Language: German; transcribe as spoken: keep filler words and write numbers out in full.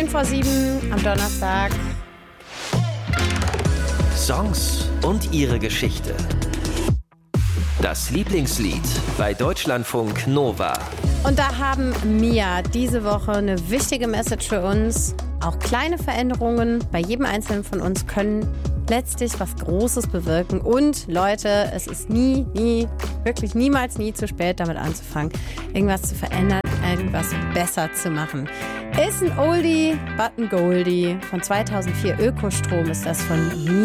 zehn vor sieben am Donnerstag. Songs und ihre Geschichte. Das Lieblingslied bei Deutschlandfunk Nova. Und da haben Mia diese Woche eine wichtige Message für uns. Auch kleine Veränderungen bei jedem Einzelnen von uns können letztlich was Großes bewirken. Und Leute, es ist nie, nie, wirklich niemals nie zu spät, damit anzufangen, irgendwas zu verändern, irgendwas besser zu machen. Ist ein Oldie, but ein Goldie. Von zweitausendvier, Ökostrom ist das von Mia.